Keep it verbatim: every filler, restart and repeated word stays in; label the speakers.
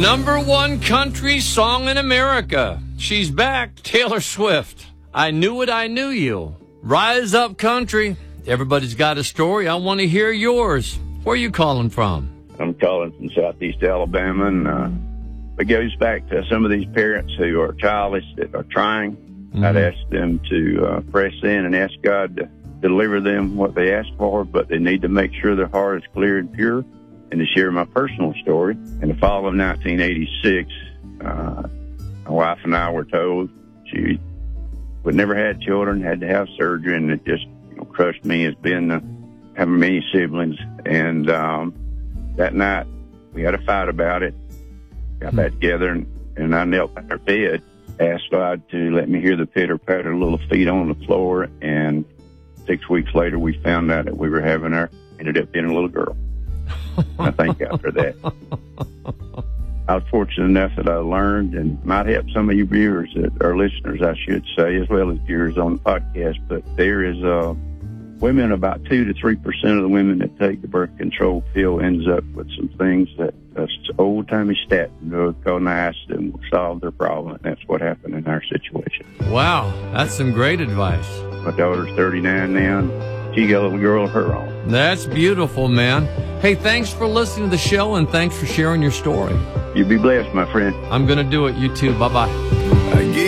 Speaker 1: number one country song in America. She's back, Taylor Swift. I Knew It, I Knew You. Rise up, country. Everybody's got a story. I want to hear yours. Where are you calling from?
Speaker 2: I'm calling from southeast Alabama, and uh, it goes back to some of these parents who are childish, that are trying. Mm-hmm. I'd ask them to uh, press in and ask God to deliver them what they ask for, but they need to make sure their heart is clear and pure. And to share my personal story, in the fall of nineteen eighty-six, uh, my wife and I were told she would never had children, had to have surgery, and it just you know, crushed me as being uh, having many siblings. And um, that night, we had a fight about it, got mm-hmm. back together, and, and I knelt by her bed, asked God to let me hear the pitter-patter of little feet on the floor, and six weeks later, we found out that we were having our, ended up being a little girl. I thank God for that. I was fortunate enough that I learned, and might help some of you viewers, or listeners, I should say, as well as viewers on the podcast, but there is uh, women, about two to three percent of the women that take the birth control pill ends up with some things that uh, old-timey statin drug called niacin will solve their problem, and that's what happened in our situation.
Speaker 1: Wow, that's some great advice.
Speaker 2: My daughter's thirty-nine now, and she got a little girl of her own.
Speaker 1: That's beautiful, man. Hey, thanks for listening to the show, and thanks for sharing your story.
Speaker 2: You be blessed, my friend.
Speaker 1: I'm going to do it. You too. Bye-bye.